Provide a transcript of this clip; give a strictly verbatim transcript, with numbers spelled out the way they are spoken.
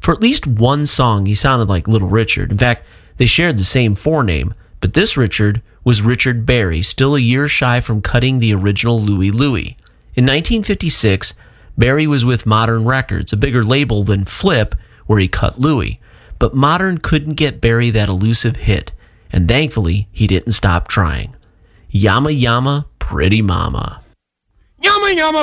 For at least one song, he sounded like Little Richard. In fact, they shared the same forename, but this Richard was Richard Berry, still a year shy from cutting the original Louie Louie. In nineteen fifty-six, Berry was with Modern Records, a bigger label than Flip, where he cut Louie. But Modern couldn't get Berry that elusive hit, and thankfully, he didn't stop trying. Yama Yama, Pretty Mama. Yama Yama,